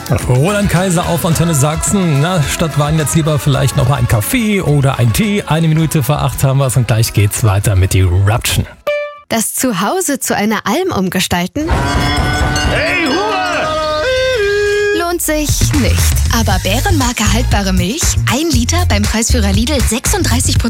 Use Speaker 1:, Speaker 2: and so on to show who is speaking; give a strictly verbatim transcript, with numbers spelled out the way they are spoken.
Speaker 1: Roland Kaiser auf Antenne Sachsen. Na, statt Wein jetzt lieber vielleicht noch ein Kaffee oder ein Tee. Eine Minute vor acht haben wir es und gleich geht's weiter mit Eruption.
Speaker 2: Das Zuhause zu einer Alm umgestalten?
Speaker 3: Hey, Ruhe!
Speaker 2: Lohnt sich nicht. Aber Bärenmarke haltbare Milch? Ein Liter beim Preisführer Lidl sechsunddreißig Prozent